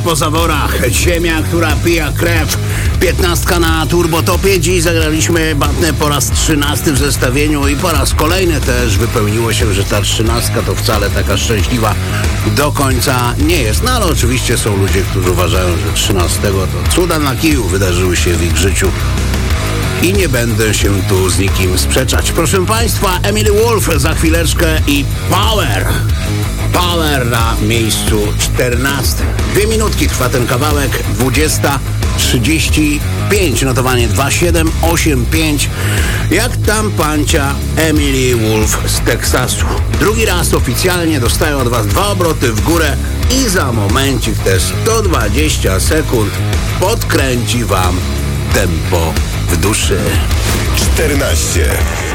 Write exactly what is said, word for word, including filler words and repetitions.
po zaworach, ziemia, która pija krew, piętnastka na turbotopie. Dziś zagraliśmy Batnę po raz trzynasty w zestawieniu i po raz kolejny też wypełniło się, że ta trzynastka to wcale taka szczęśliwa do końca nie jest. No ale oczywiście są ludzie, którzy uważają, że trzynastego to cuda na kiju wydarzyły się w ich życiu. I nie będę się tu z nikim sprzeczać. Proszę Państwa, Emily Wolf za chwileczkę i Power. Power na miejscu czternastym. Dwie minutki trwa ten kawałek, dwudziesta trzydzieści pięć, notowanie dwa siedem osiem pięć. Jak tam pancia Emily Wolf z Teksasu. Drugi raz oficjalnie dostaję od Was dwa obroty w górę i za momencik te sto dwadzieścia sekund podkręci Wam tempo w duszy. czternaście.